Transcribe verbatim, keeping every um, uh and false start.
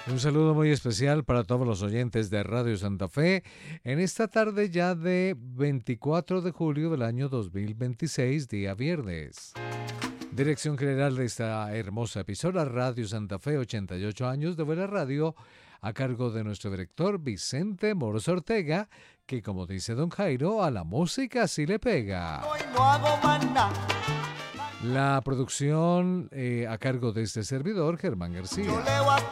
Un saludo muy especial para todos los oyentes de Radio Santa Fe en esta tarde ya de veinticuatro de julio del año dos mil veintiséis, día viernes. Dirección general de esta hermosa emisora, Radio Santa Fe, ochenta y ocho años de buena radio, a cargo de nuestro director Vicente Moros Ortega, que como dice don Jairo, a la música sí le pega. No hago más nada. La producción eh, a cargo de este servidor, Germán García. Yo leo a